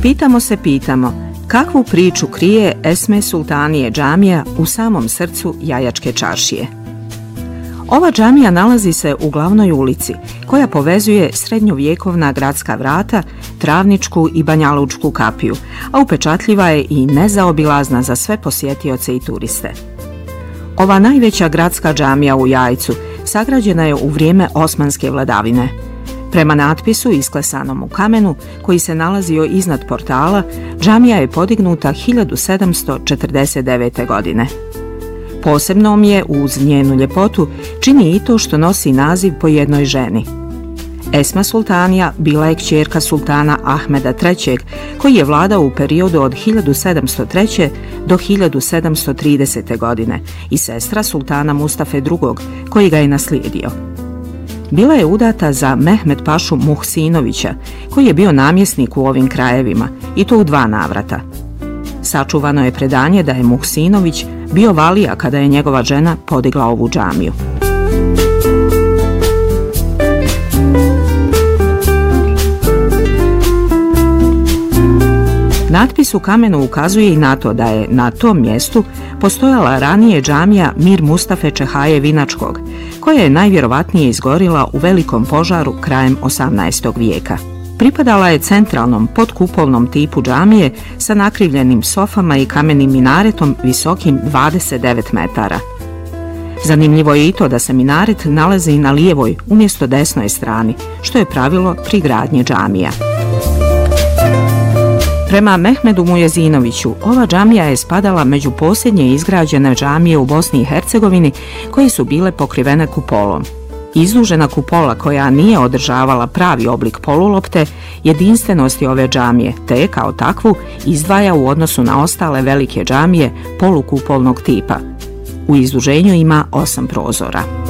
Pitamo, kakvu priču krije Esme Sultanije džamija u samom srcu Jajačke čaršije? Ova džamija nalazi se u glavnoj ulici, koja povezuje srednjovjekovna gradska vrata, Travničku i Banjalučku kapiju, a upečatljiva je i nezaobilazna za sve posjetioce i turiste. Ova najveća gradska džamija u Jajcu sagrađena je u vrijeme osmanske vladavine. Prema natpisu isklesanom u kamenu, koji se nalazio iznad portala, džamija je podignuta 1749. godine. Posebnom je, uz njenu ljepotu, čini i to što nosi naziv po jednoj ženi. Esma Sultanija bila je kćerka sultana Ahmeda III, koji je vladao u periodu od 1703. do 1730. godine i sestra sultana Mustafe II, koji ga je naslijedio. Bila je udata za Mehmed Pašu Muhsinovića, koji je bio namjesnik u ovim krajevima, i to u 2 navrata. Sačuvano je predanje da je Muhsinović bio valija kada je njegova žena podigla ovu džamiju. Natpis u kamenu ukazuje i na to da je na tom mjestu postojala ranije džamija Mir Mustafe Čehaje Vinačkog, koja je najvjerovatnije izgorila u velikom požaru krajem 18. vijeka. Pripadala je centralnom podkupovnom tipu džamije sa nakrivljenim sofama i kamenim minaretom visokim 29 metara. Zanimljivo je i to da se minaret nalazi na lijevoj umjesto desnoj strani, što je pravilo pri gradnji džamija. Prema Mehmedu Mujezinoviću, ova džamija je spadala među posljednje izgrađene džamije u Bosni i Hercegovini koje su bile pokrivene kupolom. Izdužena kupola koja nije održavala pravi oblik polulopte jedinstvenosti ove džamije, te je kao takvu izdvaja u odnosu na ostale velike džamije polukupolnog tipa. U izduženju ima 8 prozora.